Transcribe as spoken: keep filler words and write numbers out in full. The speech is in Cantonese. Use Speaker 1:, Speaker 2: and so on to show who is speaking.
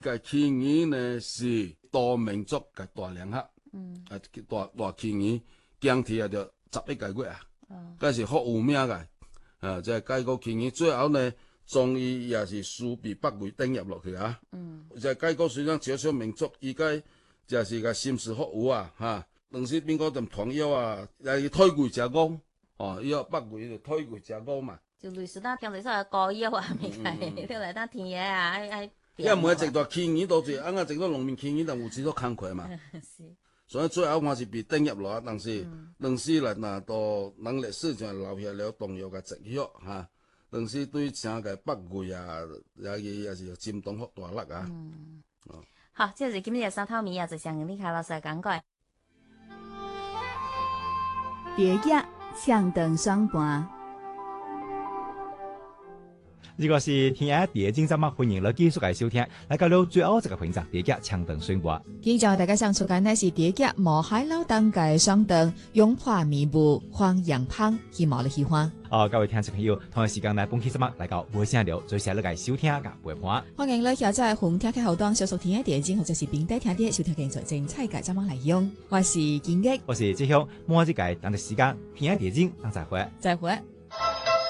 Speaker 1: 個起源呢是多民族嘅大聯合，嗯，啊大大起源，經體啊就十一個月啊，嗰是好有名嘅，啊，即係解國起源，最後呢，終於也是輸俾北魏登入落去啊，嗯，即係解國雖然少數民族，依家就是個心思好有啊，嚇，當時邊個就朋友啊，又推舉隻歌，哦，要北魏就推舉隻歌嘛。
Speaker 2: 就類似咱平時說歌謠啊，咪係，你來咱田野啊，愛愛。
Speaker 1: 因為每一直到起源都是，啱啱直到農民起源就有幾多慷慨嘛。是。所以最後我是被登入落，但是當時嚟嗱到能歷史上留下了重要嘅跡象嚇，當時對成個北魏啊，也也是佔當好大粒啊。
Speaker 2: 嗯。哦。好，這是今日三套米啊，就向你開老師講過。
Speaker 3: 蝶葉唱斷雙盤。
Speaker 4: 呢個是天涯蝶經節目，歡迎你繼續嚟收聽。嚟到了最後一個環節，蝶葉唱斷雙盤。
Speaker 5: 今朝大家上出嘅呢是蝶葉無海老當嘅雙斷，擁破迷霧黃楊芳，希望你喜歡。
Speaker 4: 哦，各位聽眾朋友，同一時間呢，本期節目嚟到無聲聊，最時你嚟收聽嘅陪伴。
Speaker 5: 歡迎你下載紅聽嘅後端，小數天涯蝶經或者是平台聽啲收聽嘅精彩嘅節目內容。我是建益，
Speaker 4: 我是志雄，末日嘅等嘅時間，天涯蝶經，等再會，
Speaker 5: 再會。